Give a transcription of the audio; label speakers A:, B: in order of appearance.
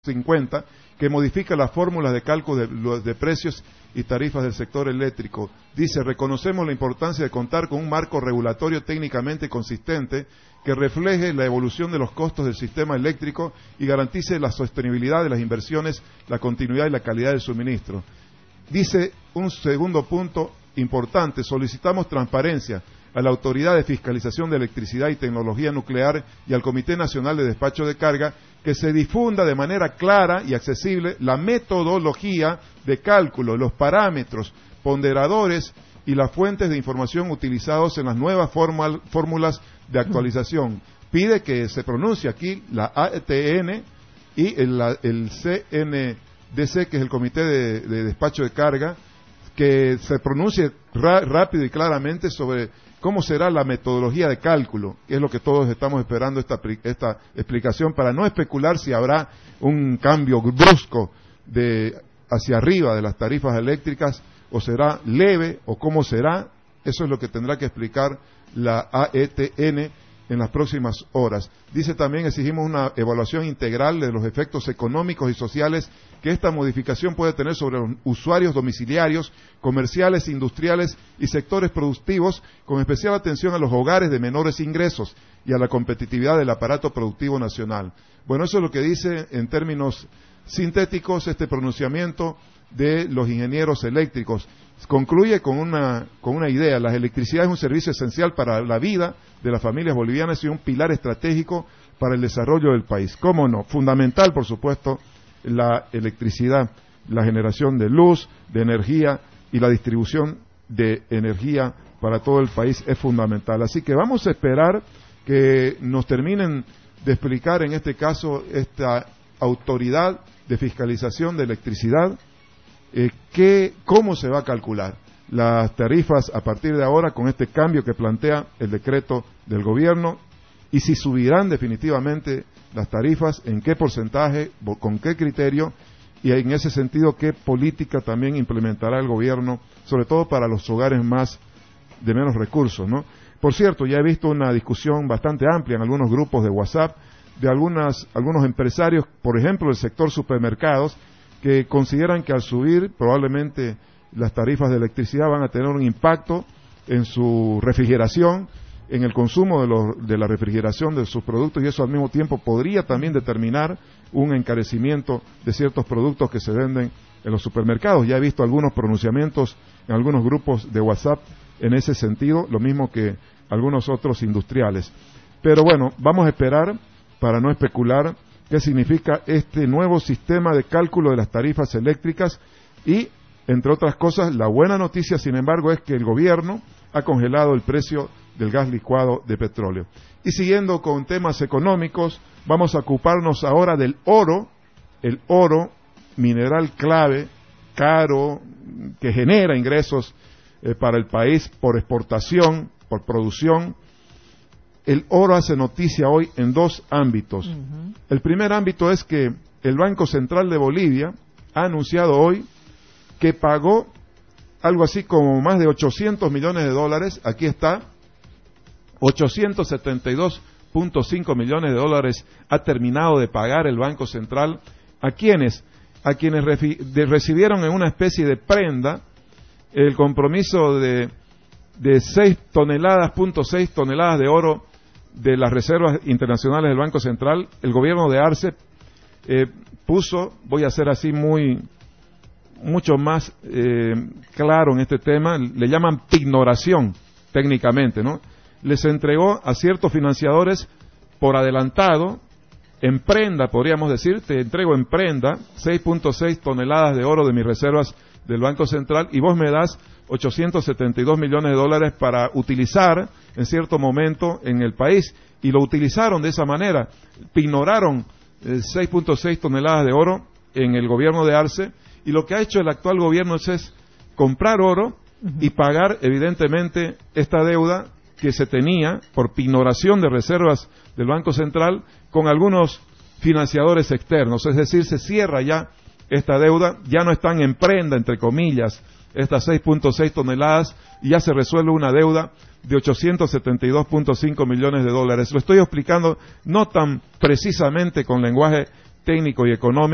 A: 50, que modifica las fórmulas de cálculo de precios y tarifas del sector eléctrico. Dice: reconocemos la importancia de contar con un marco regulatorio técnicamente consistente que refleje la evolución de los costos del sistema eléctrico y garantice la sostenibilidad de las inversiones, la continuidad y la calidad del suministro. Dice un segundo punto importante: solicitamos transparencia a la Autoridad de Fiscalización de Electricidad y Tecnología Nuclear y al Comité Nacional de Despacho de Carga, que se difunda de manera clara y accesible la metodología de cálculo, los parámetros, ponderadores y las fuentes de información utilizados en las nuevas fórmulas de actualización. Pide que se pronuncie aquí la ATN y el CNDC, que es el Comité de Despacho de Carga, que se pronuncie rápido y claramente sobre cómo será la metodología de cálculo, que es lo que todos estamos esperando, esta explicación, para no especular si habrá un cambio brusco hacia arriba de las tarifas eléctricas, o será leve, o cómo será. Eso es lo que tendrá que explicar la AETN en las próximas horas. Dice también: exigimos una evaluación integral de los efectos económicos y sociales que esta modificación puede tener sobre los usuarios domiciliarios, comerciales, industriales y sectores productivos, con especial atención a los hogares de menores ingresos y a la competitividad del aparato productivo nacional. Bueno, eso es lo que dice en términos sintéticos este pronunciamiento de los ingenieros eléctricos. Concluye con una idea: la electricidad es un servicio esencial para la vida de las familias bolivianas y un pilar estratégico para el desarrollo del país. ¿Cómo no? Fundamental, por supuesto, la electricidad, la generación de luz, de energía y la distribución de energía para todo el país es fundamental. Así que vamos a esperar que nos terminen de explicar, en este caso, esta autoridad de fiscalización de electricidad, cómo se va a calcular las tarifas a partir de ahora con este cambio que plantea el decreto del gobierno, y si subirán definitivamente las tarifas, en qué porcentaje, con qué criterio, y en ese sentido qué política también implementará el gobierno, sobre todo para los hogares de menos recursos, ¿no? Por cierto, ya he visto una discusión bastante amplia en algunos grupos de WhatsApp de algunos empresarios, por ejemplo del sector supermercados, que consideran que al subir probablemente las tarifas de electricidad van a tener un impacto en su refrigeración, en el consumo de la refrigeración de sus productos, y eso al mismo tiempo podría también determinar un encarecimiento de ciertos productos que se venden en los supermercados. Ya he visto algunos pronunciamientos en algunos grupos de WhatsApp en ese sentido, lo mismo que algunos otros industriales. Pero bueno, vamos a esperar para no especular qué significa este nuevo sistema de cálculo de las tarifas eléctricas. Y, entre otras cosas, la buena noticia, sin embargo, es que el gobierno ha congelado el precio del gas licuado de petróleo. Y siguiendo con temas económicos, vamos a ocuparnos ahora del oro, el oro, mineral clave, caro, que genera ingresos para el país por exportación, por producción. El oro hace noticia hoy en dos ámbitos. El primer ámbito es que el Banco Central de Bolivia ha anunciado hoy que pagó algo así como más de 800 millones de dólares, aquí está, 872.5 millones de dólares ha terminado de pagar el Banco Central. ¿A quiénes? A quienes recibieron en una especie de prenda el compromiso de 6 toneladas de oro de las reservas internacionales del Banco Central. El gobierno de Arce puso, voy a ser así mucho más claro en este tema, le llaman pignoración técnicamente, ¿no? Les entregó a ciertos financiadores por adelantado, en prenda, podríamos decir, te entrego en prenda 6.6 toneladas de oro de mis reservas del Banco Central y vos me das 872 millones de dólares para utilizar en cierto momento en el país. Y lo utilizaron de esa manera, pignoraron 6.6 toneladas de oro en el gobierno de Arce, y lo que ha hecho el actual gobierno es comprar oro y pagar evidentemente esta deuda que se tenía por pignoración de reservas del Banco Central con algunos financiadores externos. Es decir, se cierra ya esta deuda, ya no están en prenda, entre comillas, estas 6.6 toneladas, y ya se resuelve una deuda de 872.5 millones de dólares. Lo estoy explicando no tan precisamente con lenguaje técnico y económico,